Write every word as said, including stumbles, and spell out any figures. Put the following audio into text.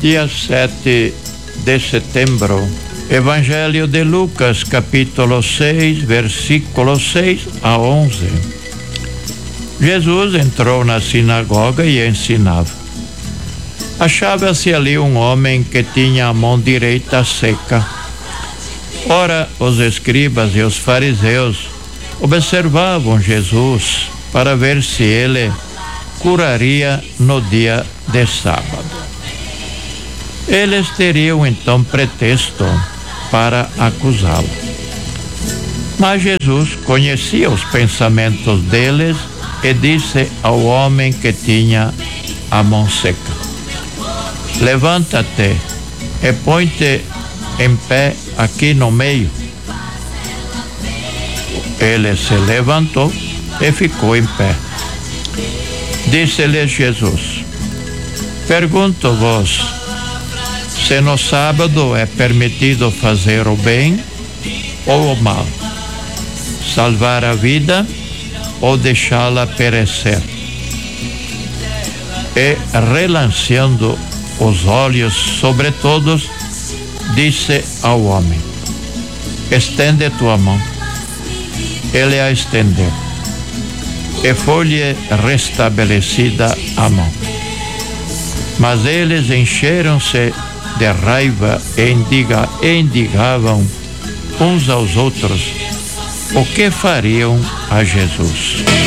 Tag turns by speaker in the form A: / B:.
A: dia sete de setembro. Evangelho de Lucas, capítulo seis, versículos seis a onze. Jesus entrou na sinagoga e ensinava. Achava-se ali um homem que tinha a mão direita seca. Ora, os escribas e os fariseus observavam Jesus para ver se ele curaria no dia de sábado. Eles teriam então pretexto para acusá-lo. Mas Jesus conhecia os pensamentos deles e disse ao homem que tinha a mão seca: levanta-te e põe-te em pé aqui no meio. Ele se levantou e ficou em pé. Disse-lhe Jesus: pergunto-vos, se no sábado é permitido fazer o bem ou o mal, salvar a vida ou deixá-la perecer? E, relanceando os olhos sobre todos, disse ao homem: estende tua mão. Ele a estendeu, e foi-lhe restabelecida a mão. Mas eles encheram-se de raiva e indiga, indigavam uns aos outros o que fariam a Jesus.